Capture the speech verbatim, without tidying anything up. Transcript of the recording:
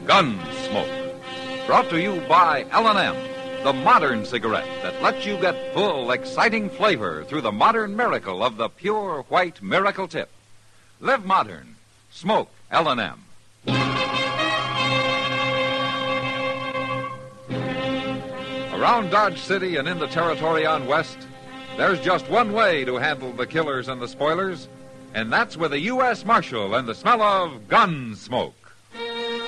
Gunsmoke. Brought to you by L and M, the modern cigarette that lets you get full, exciting flavor through the modern miracle of the pure white Miracle Tip. Live modern. Smoke L and M. Around Dodge City and in the territory on West, there's just one way to handle the killers and the spoilers, and that's with a U S Marshal and the smell of gun smoke.